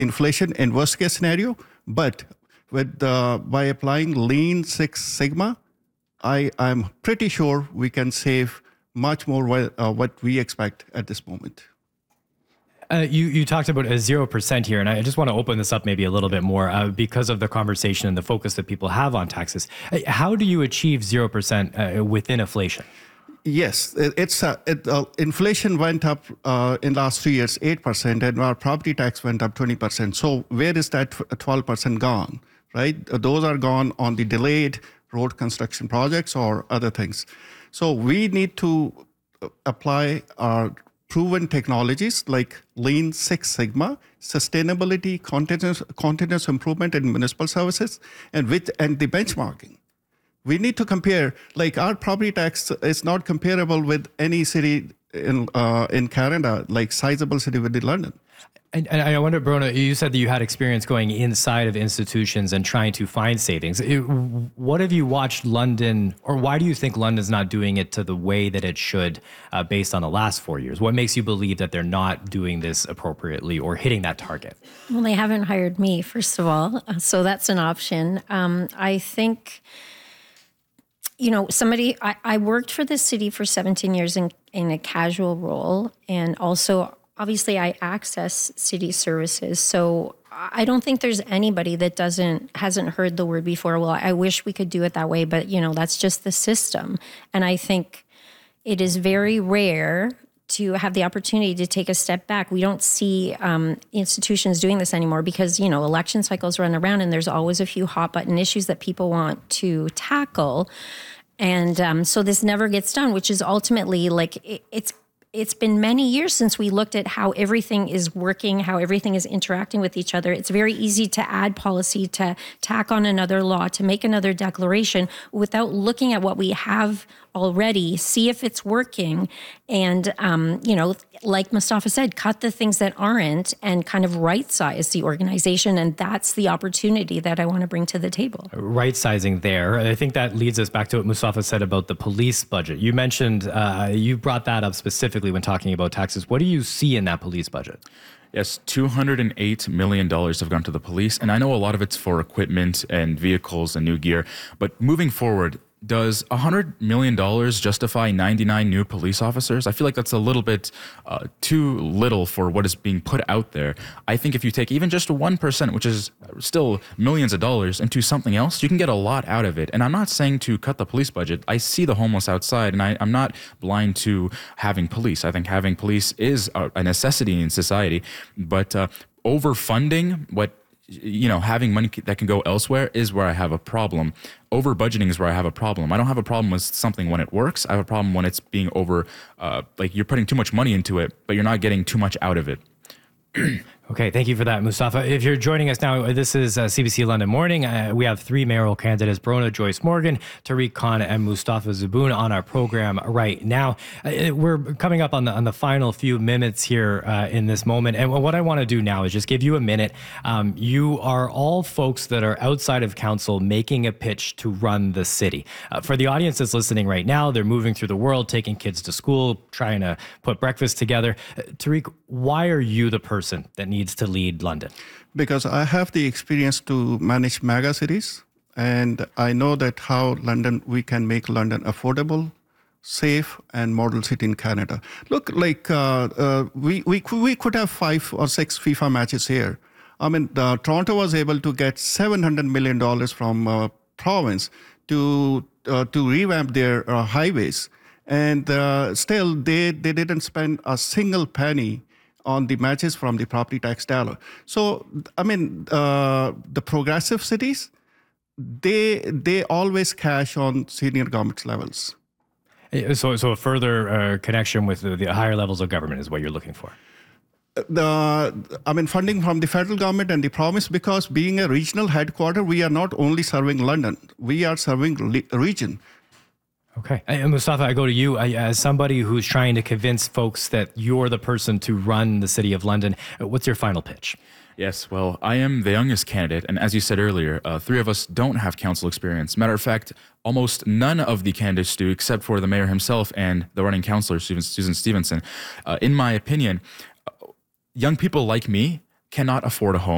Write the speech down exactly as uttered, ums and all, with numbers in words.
inflation in worst case scenario, but with uh, by applying Lean Six Sigma, I, I'm pretty sure we can save much more what, uh, what we expect at this moment. Uh, you, you talked about a zero percent here, and I just want to open this up maybe a little bit more uh, because of the conversation and the focus that people have on taxes. How do you achieve zero percent uh, within inflation? Yes, it, it's uh, it, uh, inflation went up uh, in last three years eight percent, and our property tax went up twenty percent. So where is that twelve percent gone, right? Those are gone on the delayed road construction projects or other things. So we need to apply our proven technologies like Lean Six Sigma, sustainability, continuous, continuous improvement in municipal services, and with and the benchmarking. We need to compare, like our property tax is not comparable with any city in uh, in Canada, like sizable city within London. And, and I wonder, Bruno, you said that you had experience going inside of institutions and trying to find savings. It, what have you watched London, or why do you think London's not doing it to the way that it should uh, based on the last four years? What makes you believe that they're not doing this appropriately or hitting that target? Well, they haven't hired me, first of all, so that's an option. Um, I think... You know, somebody, I, I worked for the city for seventeen years in, in a casual role. And also, obviously, I access city services. So I don't think there's anybody that doesn't, hasn't heard the word before. Well, I wish we could do it that way. But, you know, that's just the system. And I think it is very rare to have the opportunity to take a step back. We don't see um, institutions doing this anymore because, you know, election cycles run around and there's always a few hot button issues that people want to tackle. And um, so this never gets done, which is ultimately like it, it's it's been many years since we looked at how everything is working, how everything is interacting with each other. It's very easy to add policy, to tack on another law, to make another declaration without looking at what we have already, see if it's working, and, um, you know, like Mustafa said, cut the things that aren't and kind of right-size the organization. And that's the opportunity that I want to bring to the table. Right-sizing there. I think that leads us back to what Mustafa said about the police budget. You mentioned, uh, you brought that up specifically when talking about taxes. What do you see in that police budget? Yes, two hundred eight million dollars have gone to the police. And I know a lot of it's for equipment and vehicles and new gear. But moving forward, does one hundred million dollars justify ninety-nine new police officers? I feel like that's a little bit uh, too little for what is being put out there. I think if you take even just one percent, which is still millions of dollars, into something else, you can get a lot out of it. And I'm not saying to cut the police budget. I see the homeless outside, and I, I'm not blind to having police. I think having police is a, a necessity in society. But uh, overfunding what you know, having money that can go elsewhere is where I have a problem. Over budgeting is where I have a problem. I don't have a problem with something when it works. I have a problem when it's being over, uh, like you're putting too much money into it, but you're not getting too much out of it. Okay, thank you for that, Mustafa. If you're joining us now, this is uh, C B C London Morning. Uh, we have three mayoral candidates, Bruno Joyce Morgan, Tariq Khan, and Mustafa Zeboun on our program right now. Uh, we're coming up on the on the final few minutes here uh, in this moment. And what I want to do now is just give you a minute. Um, you are all folks that are outside of council making a pitch to run the city. Uh, for the audience that's listening right now, they're moving through the world, taking kids to school, trying to put breakfast together. Uh, Tariq, why are you the person that needs to lead London? Because I have the experience to manage mega cities, and I know that how London, we can make London affordable, safe, and model city in Canada. Look, like uh, uh, we, we, we could have five or six FIFA matches here. I mean, uh, Toronto was able to get seven hundred million dollars from uh, province to uh, to revamp their uh, highways. And uh, still, they, they didn't spend a single penny on the matches from the property tax dollar. So, I mean, uh, the progressive cities, they they always cash on senior government levels. So, so a further uh, connection with the, the higher levels of government is what you're looking for. The, I mean, funding from the federal government and the province, because being a regional headquarter, we are not only serving London, we are serving le- region. Okay. And Mustafa, I go to you. As somebody who's trying to convince folks that you're the person to run the City of London, what's your final pitch? Yes, well, I am the youngest candidate, and as you said earlier, uh, three of us don't have council experience. Matter of fact, almost none of the candidates do, except for the mayor himself and the running councillor, Susan Stevenson. Uh, in my opinion, young people like me cannot afford a home.